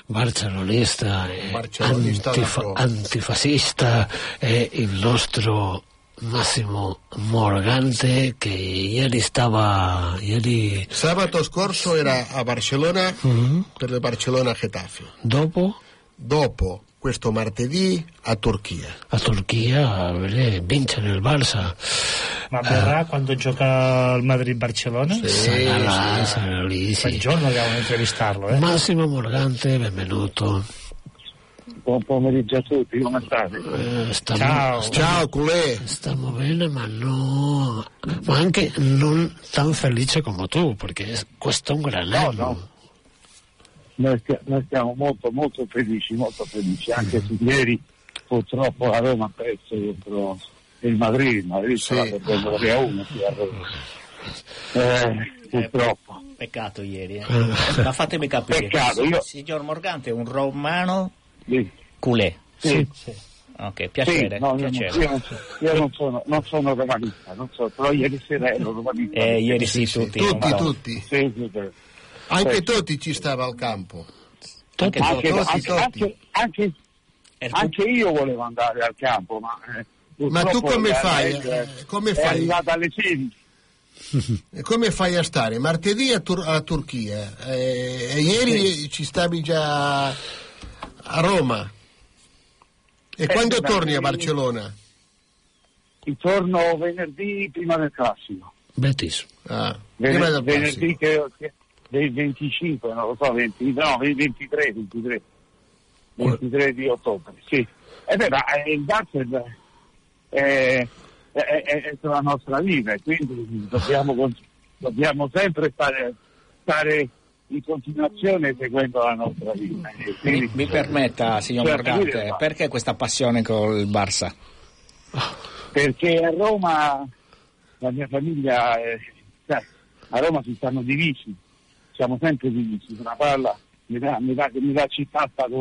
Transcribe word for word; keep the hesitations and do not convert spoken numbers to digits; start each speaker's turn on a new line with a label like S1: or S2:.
S1: barcellonista,
S2: barcellonista
S1: antifa- antifascista, è il nostro Massimo Morgante, che ieri stava ieri
S2: sabato scorso era a Barcellona mm-hmm. per il Barcellona Getafe.
S1: Dopo?
S2: Dopo questo martedì a Turchia.
S1: A Turchia a vedere vincere il Barça.
S3: Ma verrà uh, quando gioca il Madrid-Barcellona?
S1: Sì, sarà là,
S3: sì.
S1: sarà lì, sì.
S3: Quel giorno dobbiamo intervistarlo, eh?
S1: Massimo Morgante, benvenuto.
S4: Buon pomeriggio a tutti, come state?
S1: Eh, stiamo,
S3: ciao,
S1: stiamo,
S2: ciao culé.
S1: Stiamo bene, ma no, ma anche non tan felice come tu, perché questo è un gran anno.
S4: No, no. Noi, st- noi stiamo molto molto felici, molto felici, anche se ieri purtroppo la Roma ha perso contro il Madrid, il Madrid
S2: sì.
S4: sta perdendo tre a uno qui a Roma. Eh, purtroppo.
S5: Eh, peccato ieri, eh. Ma fatemi capire,
S4: peccato, io...
S5: signor Morgante è un romano
S4: sì.
S5: culé.
S4: Sì.
S5: Sì. Ok, piacere.
S4: Sì, no,
S5: piacere.
S4: Io, non, io non sono non sono romanista, non so, però ieri sera ero romanista.
S5: Eh, ieri sì,
S2: sì,
S5: tutti.
S2: Tutti,
S5: no.
S2: tutti.
S4: Sì, sì, sì.
S2: Anche
S4: sì.
S2: Totti ci stava al campo.
S5: Anche,
S4: anche,
S2: Totti,
S4: anche,
S2: Totti.
S4: anche, anche, anche io volevo andare al campo, ma eh,
S2: ma tu come fai?
S4: È,
S2: come
S4: è
S2: fai?
S4: arrivata alle sedici.
S2: E come fai a stare? Martedì a, Tur- a Turchia eh, e ieri sì. ci stavi già a Roma. E eh, quando eh, torni a Barcellona?
S4: Ritorno venerdì prima del classico.
S1: Betis.
S2: Ah,
S4: Ven-
S2: prima del
S4: venerdì che, che dei venticinque, non lo so, venti, no, ventitré, ventitré, ventitré di ottobre, sì. E beh, ma il Barça è, è, è, è la nostra vita, e quindi dobbiamo, dobbiamo sempre stare, stare in continuazione seguendo la nostra vita.
S5: Mi, mi permetta, signor Morgante, perché questa passione col Barça?
S4: Perché a Roma la mia famiglia, è, cioè, a Roma si stanno divisi, siamo sempre divisi, una palla, mi dà, mi dà, mi dà città